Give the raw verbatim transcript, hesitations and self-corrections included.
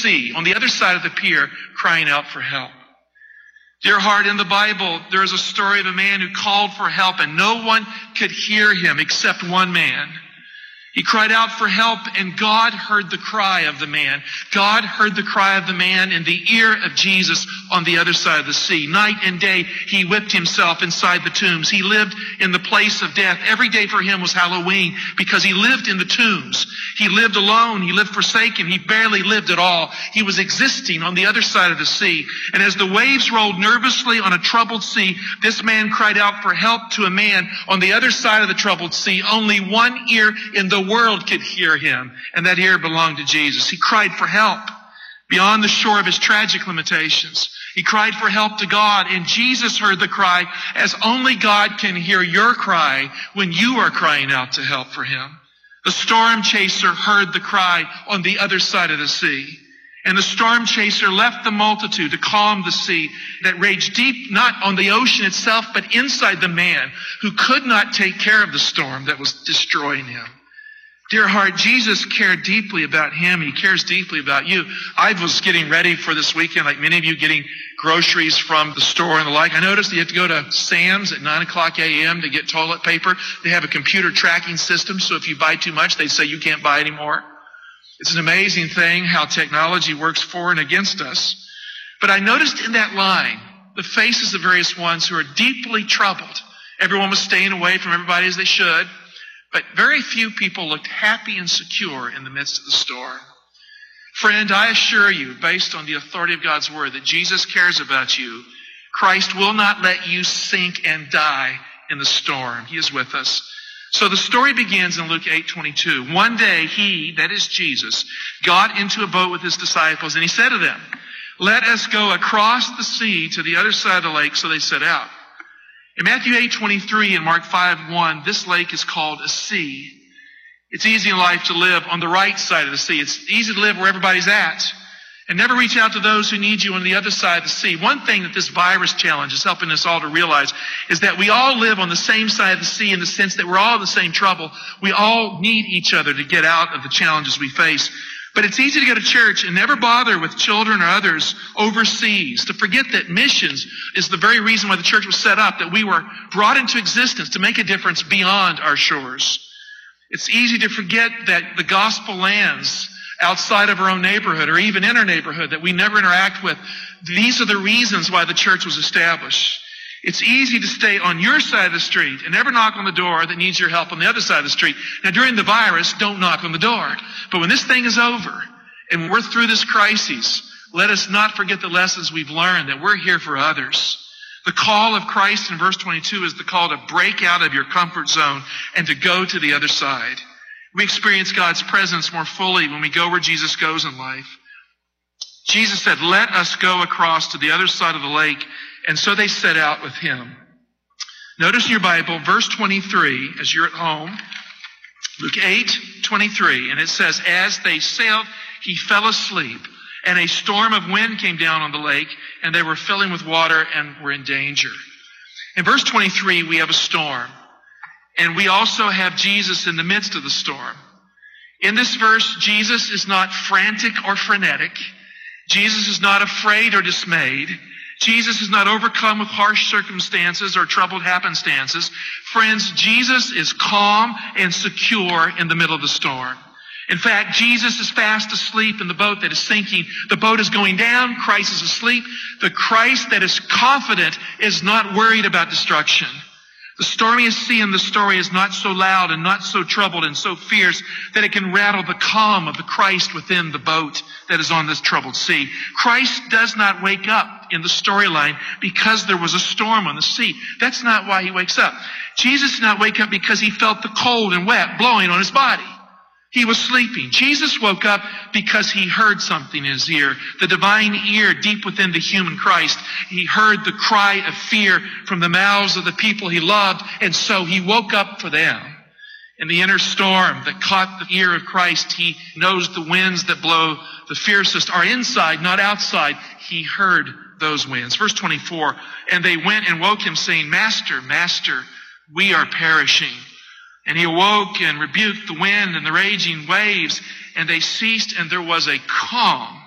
sea, on the other side of the pier, crying out for help. Dear heart, in the Bible, there is a story of a man who called for help and no one could hear him except one man. He cried out for help and God heard the cry of the man. God heard the cry of the man in the ear of Jesus on the other side of the sea. Night and day, he whipped himself inside the tombs. He lived in the place of death. Every day for him was Halloween because he lived in the tombs. He lived alone. He lived forsaken. He barely lived at all. He was existing on the other side of the sea. And as the waves rolled nervously on a troubled sea, this man cried out for help to a man on the other side of the troubled sea. Only one ear in the world could hear him, and that ear belonged to Jesus. He cried for help beyond the shore of his tragic limitations. He cried for help to God, and Jesus heard the cry as only God can hear your cry when you are crying out to help for him. The storm chaser heard the cry on the other side of the sea. And the storm chaser left the multitude to calm the sea that raged deep, not on the ocean itself, but inside the man who could not take care of the storm that was destroying him. Dear heart, Jesus cared deeply about him. He cares deeply about you. I was getting ready for this weekend, like many of you, getting groceries from the store and the like. I noticed you have to go to Sam's at nine o'clock a.m. to get toilet paper. They have a computer tracking system, so if you buy too much, they say you can't buy anymore. It's an amazing thing how technology works for and against us. But I noticed in that line the faces of various ones who are deeply troubled. Everyone was staying away from everybody as they should. But very few people looked happy and secure in the midst of the storm. Friend, I assure you, based on the authority of God's word, that Jesus cares about you. Christ will not let you sink and die in the storm. He is with us. So the story begins in Luke eight twenty-two. One day he, that is Jesus, got into a boat with his disciples, and he said to them, "Let us go across the sea to the other side of the lake." So they set out. In Matthew eight twenty-three and Mark five one, this lake is called a sea. It's easy in life to live on the right side of the sea. It's easy to live where everybody's at and never reach out to those who need you on the other side of the sea. One thing that this virus challenge is helping us all to realize is that we all live on the same side of the sea in the sense that we're all in the same trouble. We all need each other to get out of the challenges we face. But it's easy to go to church and never bother with children or others overseas, to forget that missions is the very reason why the church was set up, that we were brought into existence to make a difference beyond our shores. It's easy to forget that the gospel lands outside of our own neighborhood or even in our neighborhood that we never interact with. These are the reasons why the church was established. It's easy to stay on your side of the street and never knock on the door that needs your help on the other side of the street. Now, during the virus, don't knock on the door. But when this thing is over and we're through this crisis, let us not forget the lessons we've learned, that we're here for others. The call of Christ in verse twenty-two is the call to break out of your comfort zone and to go to the other side. We experience God's presence more fully when we go where Jesus goes in life. Jesus said, "Let us go across to the other side of the lake." And so they set out with him. Notice in your Bible, verse twenty-three, as you're at home, Luke eight twenty-three, and it says, "As they sailed, he fell asleep, and a storm of wind came down on the lake, and they were filling with water and were in danger." In verse twenty-three, we have a storm, and we also have Jesus in the midst of the storm. In this verse, Jesus is not frantic or frenetic. Jesus is not afraid or dismayed. Jesus is not overcome with harsh circumstances or troubled happenstances. Friends, Jesus is calm and secure in the middle of the storm. In fact, Jesus is fast asleep in the boat that is sinking. The boat is going down. Christ is asleep. The Christ that is confident is not worried about destruction. The stormiest sea in the story is not so loud and not so troubled and so fierce that it can rattle the calm of the Christ within the boat that is on this troubled sea. Christ does not wake up in the storyline because there was a storm on the sea. That's not why he wakes up. Jesus did not wake up because he felt the cold and wet blowing on his body. He was sleeping. Jesus woke up because he heard something in his ear, the divine ear deep within the human Christ. He heard the cry of fear from the mouths of the people he loved, and so he woke up for them. In the inner storm that caught the ear of Christ, he knows the winds that blow the fiercest are inside, not outside. He heard those winds. Verse twenty-four, "And they went and woke him, saying, 'Master, Master, we are perishing.' And he awoke and rebuked the wind and the raging waves, and they ceased, and there was a calm."